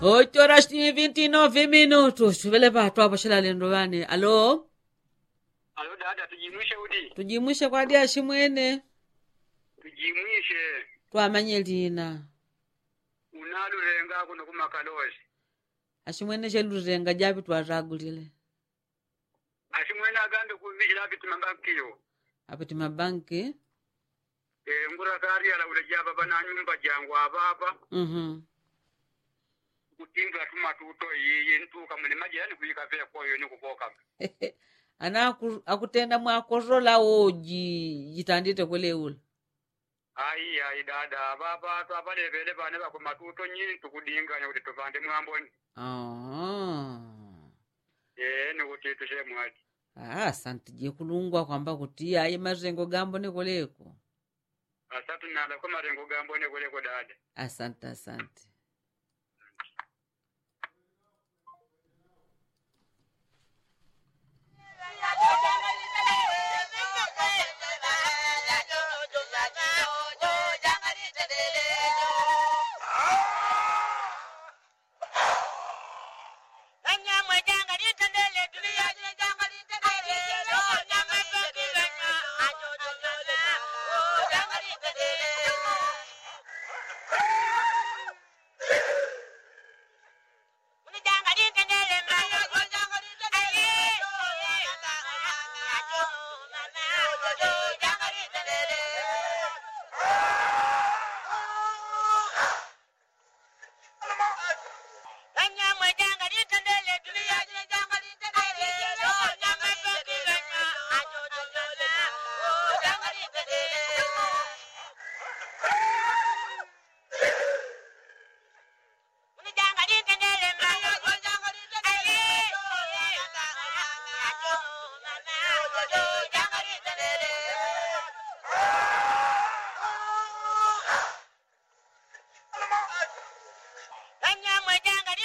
8:29 vele pathu apo cilalendo vane. Alo? Alo dada, tujimwishe udi. Tujimwishe kwa dia shimwene. Tujimwishe. Twamanye lina. Unalulenga kuno kumakalozi. Ashimwene chelurenga japi twaragulile. Ashimwene agambe kuvijila vitu mabankiyo. Apati mabanki. Ngura kari ala ulejaba bana nyumba jangu ababa. Kutinga tumatuto iyi ntuka mulimaji yani kuyikavea koyo ni kukoka. Ana akutenda mwakorola oji jitandite kwele ula. Ai dada baba to abalebele bane bakomatuto nyinyi tukudinganya kuti tuvande mwamboni. Ni kuti tushe mwaji. Asante je kulungwa kwamba kuti ayi mazengo gambo nekoleko. Asante nala kwa marengo gambo nekoleko dada. Asante.